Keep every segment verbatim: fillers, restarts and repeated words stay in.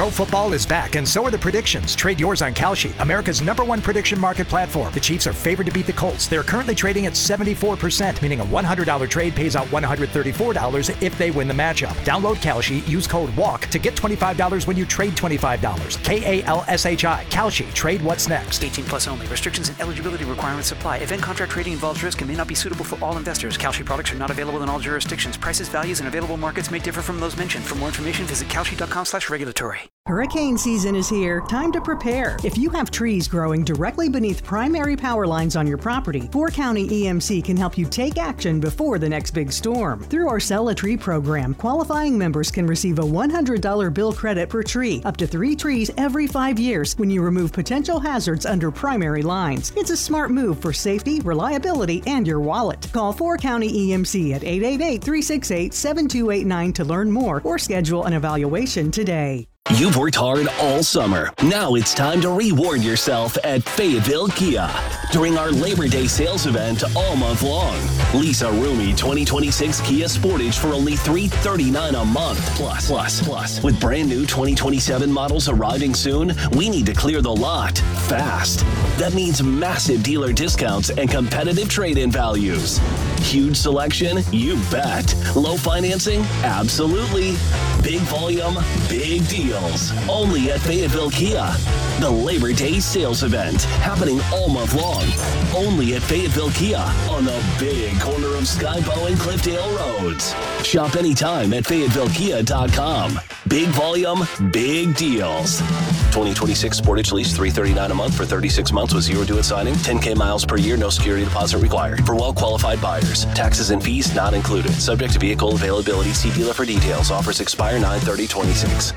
Pro football is back, and so are the predictions. Trade yours on Kalshi, America's number one prediction market platform. The Chiefs are favored to beat the Colts. They're currently trading at seventy-four percent, meaning a one hundred dollars trade pays out one hundred thirty-four dollars if they win the matchup. Download Kalshi, use code WALK to get twenty-five dollars when you trade twenty-five dollars. K A L S H I. Kalshi. Trade what's next. eighteen plus only. Restrictions and eligibility requirements apply. Event contract trading involves risk and may not be suitable for all investors. Kalshi products are not available in all jurisdictions. Prices, values, and available markets may differ from those mentioned. For more information, visit kalshi.com slash regulatory. Hurricane season is here. Time to prepare. If you have trees growing directly beneath primary power lines on your property, Four County E M C can help you take action before the next big storm. Through our Sell a Tree program, qualifying members can receive a one hundred dollars bill credit per tree, up to three trees every five years when you remove potential hazards under primary lines. It's a smart move for safety, reliability, and your wallet. Call Four County E M C at eight eight eight, three six eight, seven two eight nine to learn more or schedule an evaluation today. You've worked hard all summer. Now it's time to reward yourself at Fayetteville Kia during our Labor Day sales event all month long. Lease a roomy twenty twenty-six Kia Sportage for only three hundred thirty-nine dollars a month. Plus, plus, plus, with brand new twenty twenty-seven models arriving soon, we need to clear the lot fast. That means massive dealer discounts and competitive trade-in values. Huge selection? You bet. Low financing? Absolutely. Big volume? Big deals. Only at Fayetteville Kia. The Labor Day sales event happening all month long. Only at Fayetteville Kia on the big corner of Skybow and Cliffdale Roads. Shop anytime at Fayetteville Kia dot com. Big volume, big deals. twenty twenty-six Sportage lease three hundred thirty-nine dollars a month for thirty-six months with zero due at signing. ten K miles per year, no security deposit required. For well-qualified buyers. Taxes and fees not included. Subject to vehicle availability. See dealer for details. Offers expire nine thirty twenty-six.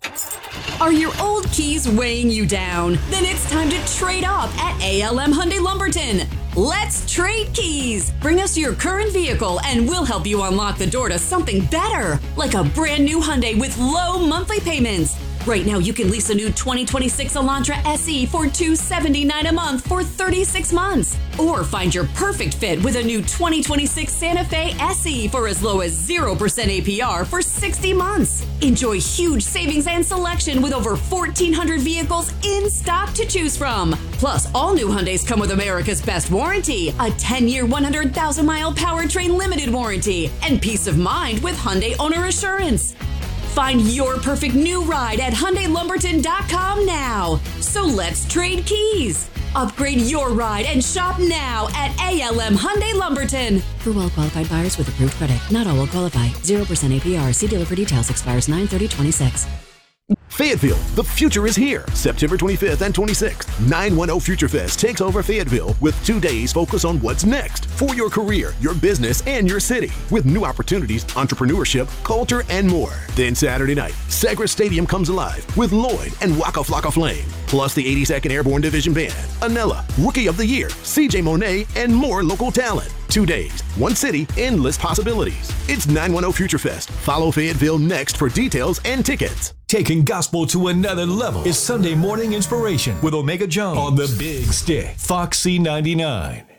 Are your old keys weighing you down? Then it's time to trade up at A L M Hyundai Lumberton. Let's trade keys. Bring us your current vehicle and we'll help you unlock the door to something better, like a brand new Hyundai with low monthly payments. Right now, you can lease a new twenty twenty-six Elantra S E for two hundred seventy-nine dollars a month for thirty-six months. Or find your perfect fit with a new twenty twenty-six Santa Fe S E for as low as zero percent A P R for sixty months. Enjoy huge savings and selection with over fourteen hundred vehicles in stock to choose from. Plus, all new Hyundais come with America's best warranty, a ten-year, one hundred thousand mile powertrain limited warranty, and peace of mind with Hyundai Owner Assurance. Find your perfect new ride at Hyundai Lumberton dot com now. So let's trade keys. Upgrade your ride and shop now at A L M Hyundai Lumberton. For well-qualified buyers with approved credit. Not all will qualify. zero percent A P R. See dealer for details. Expires nine thirty twenty-six. Fayetteville, the future is here. September twenty-fifth and twenty-sixth, nine one zero Future Fest takes over Fayetteville with two days focused on what's next for your career, your business, and your city. With new opportunities, entrepreneurship, culture, and more. Then Saturday night, Segra Stadium comes alive with Lloyd and Waka Flocka Flame, plus the eighty-second Airborne Division Band, Anella, Rookie of the Year, C J Monet, and more local talent. Two days, one city, endless possibilities. It's nine one zero Future Fest. Follow Fayetteville next for details and tickets. Taking gospel to another level is Sunday Morning Inspiration with Omega Jones on the Big Stick, Fox C ninety-nine.